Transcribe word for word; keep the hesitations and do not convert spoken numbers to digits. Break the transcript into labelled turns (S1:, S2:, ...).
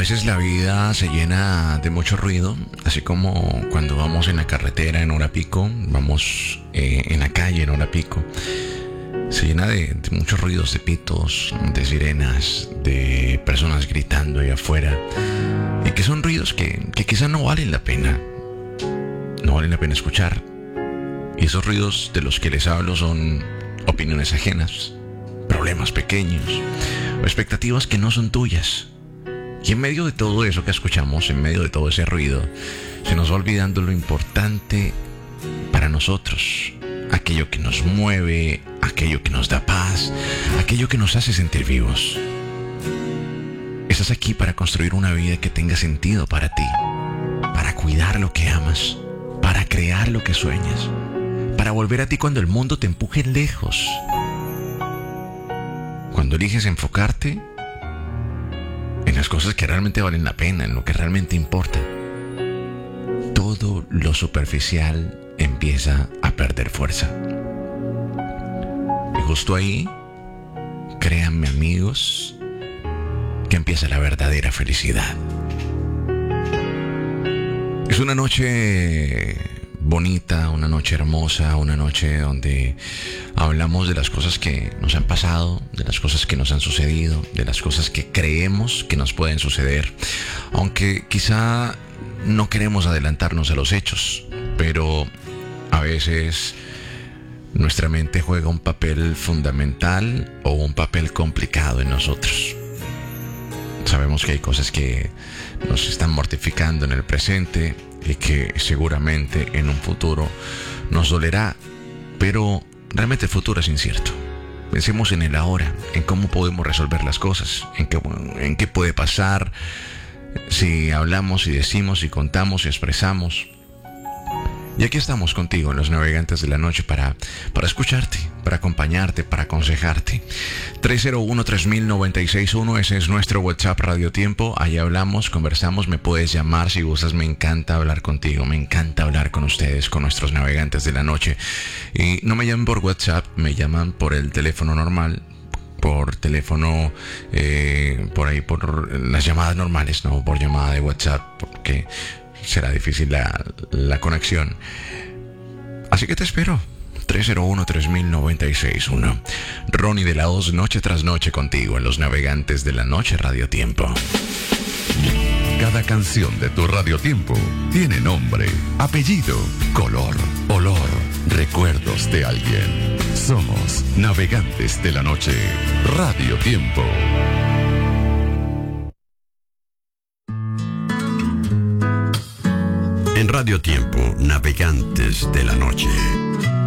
S1: veces la vida se llena de mucho ruido, así como cuando vamos en la carretera en hora pico, vamos eh, en la calle en hora pico. Se llena de, de muchos ruidos, de pitos, de sirenas, de personas gritando ahí afuera. Y que son ruidos que, que quizás no valen la pena. No valen la pena escuchar. Y esos ruidos de los que les hablo son opiniones ajenas, problemas pequeños o expectativas que no son tuyas. Y en medio de todo eso que escuchamos, en medio de todo ese ruido, se nos va olvidando lo importante para nosotros. Aquello que nos mueve, aquello que nos da paz, aquello que nos hace sentir vivos. Estás aquí para construir una vida que tenga sentido para ti, para cuidar lo que amas, para crear lo que sueñas, para volver a ti cuando el mundo te empuje lejos. Cuando eliges enfocarte en las cosas que realmente valen la pena, en lo que realmente importa, todo lo superficial empieza a perder fuerza. Y justo ahí, créanme amigos, que empieza la verdadera felicidad. Es una noche bonita, una noche hermosa, una noche donde hablamos de las cosas que nos han pasado, de las cosas que nos han sucedido, de las cosas que creemos que nos pueden suceder, aunque quizá no queremos adelantarnos a los hechos, pero a veces nuestra mente juega un papel fundamental o un papel complicado en nosotros. Sabemos que hay cosas que nos están mortificando en el presente y que seguramente en un futuro nos dolerá, pero realmente el futuro es incierto. Pensemos en el ahora, en cómo podemos resolver las cosas, en qué, en qué puede pasar si hablamos y decimos y contamos y expresamos. Y aquí estamos contigo en Los Navegantes de la Noche para, para escucharte, para acompañarte, para aconsejarte. tres cero uno, tres mil, noventa y seis uno, ese es nuestro WhatsApp Radio Tiempo. Ahí hablamos, conversamos, me puedes llamar si gustas. Me encanta hablar contigo, me encanta hablar con ustedes, con nuestros Navegantes de la Noche. Y no me llamen por WhatsApp, me llaman por el teléfono normal, por teléfono, eh, por ahí, por las llamadas normales, no por llamada de WhatsApp, porque será difícil la, la conexión. Así que te espero. tres cero uno, tres mil, noventa y seis uno. Ronnie de la Hoz, noche tras noche contigo en Los Navegantes de la Noche Radio Tiempo.
S2: Cada canción de tu Radio Tiempo tiene nombre, apellido, color, olor, recuerdos de alguien. Somos Navegantes de la Noche Radio Tiempo. En Radio Tiempo, Navegantes de la Noche.